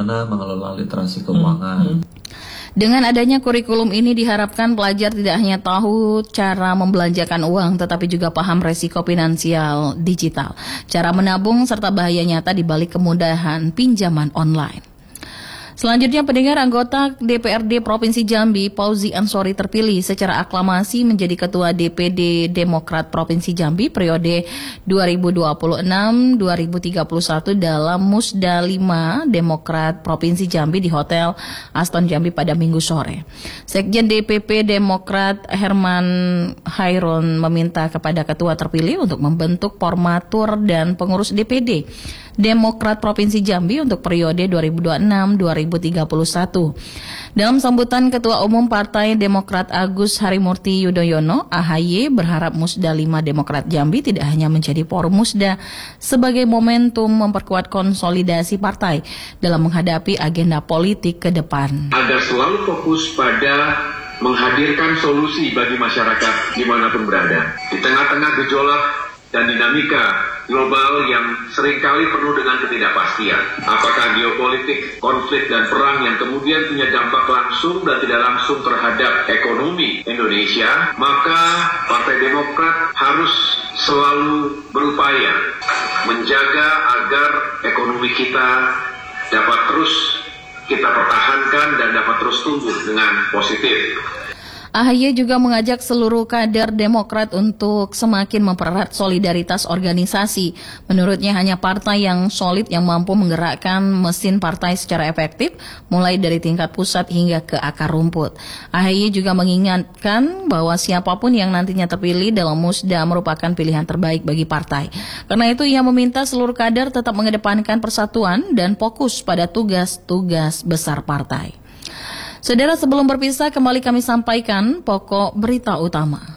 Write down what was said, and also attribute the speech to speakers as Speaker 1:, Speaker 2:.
Speaker 1: bagaimana mengelola literasi keuangan.
Speaker 2: Dengan adanya kurikulum ini diharapkan pelajar tidak hanya tahu cara membelanjakan uang, tetapi juga paham resiko finansial digital, cara menabung, serta bahaya nyata di balik kemudahan pinjaman online. Selanjutnya, pendengar, anggota DPRD Provinsi Jambi, Fauzi Ansori, terpilih secara aklamasi menjadi Ketua DPD Demokrat Provinsi Jambi periode 2026-2031 dalam Musda 5 Demokrat Provinsi Jambi di Hotel Aston Jambi pada Minggu sore. Sekjen DPP Demokrat Herman Hairun meminta kepada ketua terpilih untuk membentuk formatur dan pengurus DPD Demokrat Provinsi Jambi untuk periode 2026-2031. Dalam sambutan Ketua Umum Partai Demokrat Agus Harimurti Yudhoyono, AHY berharap Musda 5 Demokrat Jambi tidak hanya menjadi forum Musda sebagai momentum memperkuat konsolidasi partai dalam menghadapi agenda politik ke depan.
Speaker 3: Agar selalu fokus pada menghadirkan solusi bagi masyarakat dimanapun berada. Di tengah-tengah gejolak dan dinamika global yang seringkali penuh dengan ketidakpastian. Apakah geopolitik, konflik, dan perang yang kemudian punya dampak langsung dan tidak langsung terhadap ekonomi Indonesia, maka Partai Demokrat harus selalu berupaya menjaga agar ekonomi kita dapat terus kita pertahankan dan dapat terus tumbuh dengan positif.
Speaker 2: AHY juga mengajak seluruh kader Demokrat untuk semakin mempererat solidaritas organisasi. Menurutnya hanya partai yang solid yang mampu menggerakkan mesin partai secara efektif, mulai dari tingkat pusat hingga ke akar rumput. AHY juga mengingatkan bahwa siapapun yang nantinya terpilih dalam Musda merupakan pilihan terbaik bagi partai. Karena itu ia meminta seluruh kader tetap mengedepankan persatuan dan fokus pada tugas-tugas besar partai. Saudara, sebelum berpisah, kembali kami sampaikan pokok berita utama.